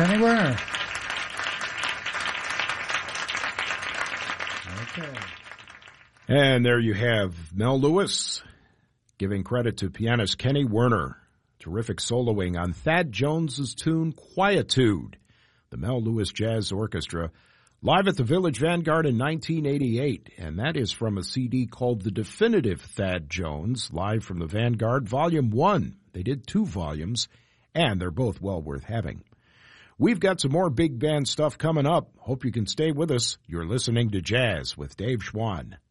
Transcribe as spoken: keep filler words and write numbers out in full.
Kenny Werner. Okay. And there you have Mel Lewis giving credit to pianist Kenny Werner. Terrific soloing on Thad Jones's tune Quietude. The Mel Lewis Jazz Orchestra, live at the Village Vanguard in nineteen eighty-eight. And that is from a C D called The Definitive Thad Jones, live from the Vanguard, Volume one. They did two volumes, and they're both well worth having. We've got some more big band stuff coming up. Hope you can stay with us. You're listening to Jazz with Dave Schwann.